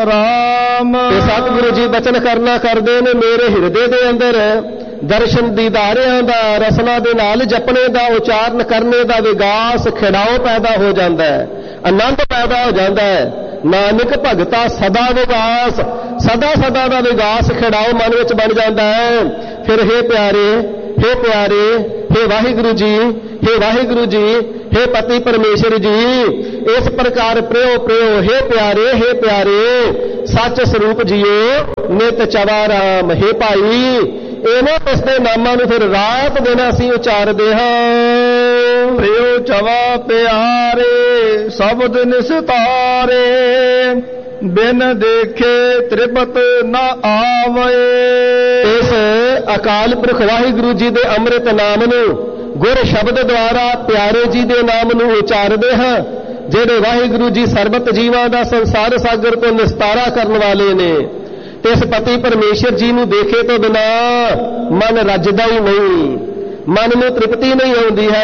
ਰਾਮ। ਤੇ ਸਤਿਗੁਰੂ ਜੀ ਬਚਨ ਕਰਨਾ ਕਰਦੇ ਨੇ, ਮੇਰੇ ਹਿਰਦੇ ਦੇ ਅੰਦਰ ਦਰਸ਼ਨ ਦੀਦਾਰਿਆਂ ਦਾ, ਰਸਨਾ ਦੇ ਨਾਲ ਜਪਣੇ ਦਾ, ਉਚਾਰਨ ਕਰਨੇ ਦਾ ਵਿਗਾਸ, ਖਿੜਾਓ ਪੈਦਾ ਹੋ ਜਾਂਦਾ ਹੈ, ਆਨੰਦ ਪੈਦਾ ਹੋ ਜਾਂਦਾ ਹੈ। ਨਾਨਕ ਭਗਤਾ ਸਦਾ ਵਿਗਾਸ, ਸਦਾ ਸਦਾ ਦਾ ਵਿਗਾਸ ਖਿੜਾਓ ਮਨ ਵਿੱਚ ਬਣ ਜਾਂਦਾ ਹੈ। ਫਿਰ ਹੇ ਪਿਆਰੇ, ਹੇ ਪਿਆਰੇ, ਹੇ ਵਾਹਿਗੁਰੂ ਜੀ, ਹੇ ਵਾਹਿਗੁਰੂ ਜੀ, ਹੇ ਪਤੀ ਪਰਮੇਸ਼ਰ ਜੀ, ਇਸ ਪ੍ਰਕਾਰ ਪ੍ਰਿਓ ਪ੍ਰਿਓ, ਹੇ ਪਿਆਰੇ, ਹੇ ਪਿਆਰੇ, ਸੱਚ ਸਰੂਪ ਜੀਓ ਨਿਤ ਚਵਾ ਰਾਮ। ਹੇ ਭਾਈ, ਇਹਨਾਂ ਉਸਦੇ ਨਾਮਾਂ ਨੂੰ ਫਿਰ ਰਾਤ ਦਿਨ ਅਸੀਂ ਉਚਾਰਦੇ ਹਾਂ। ਪ੍ਰਿਓ ਚਵਾ ਪਿਆਰੇ, ਸ਼ਬਦ ਨਿਸਤਾਰੇ, ਬਿਨ ਦੇਖੇ ਤ੍ਰਿਪਤ ਨਾ ਆਵੇ। ਇਸ ਅਕਾਲ ਪੁਰਖ ਵਾਹਿਗੁਰੂ ਜੀ ਦੇ ਅੰਮ੍ਰਿਤ ਨਾਮ ਨੂੰ ਗੁਰ ਸ਼ਬਦ ਦੁਆਰਾ ਪਿਆਰੇ ਜੀ ਦੇ ਨਾਮ ਨੂੰ ਉਚਾਰਦੇ ਹਾਂ, ਜਿਹੜੇ ਵਾਹਿਗੁਰੂ ਜੀ ਸਰਬਤ ਜੀਵਾਂ ਦਾ ਸੰਸਾਰ ਸਾਗਰ ਤੋਂ ਨਿਸਤਾਰਾ ਕਰਨ ਵਾਲੇ ਨੇ। ਤੇ ਇਸ ਪਤੀ ਪਰਮੇਸ਼ਰ ਜੀ ਨੂੰ ਦੇਖੇ ਤੋਂ ਬਿਨਾਂ ਮਨ ਰੱਜਦਾ ਹੀ ਨਹੀਂ, ਮਨ ਨੂੰ ਤ੍ਰਿਪਤੀ ਨਹੀਂ ਆਉਂਦੀ ਹੈ।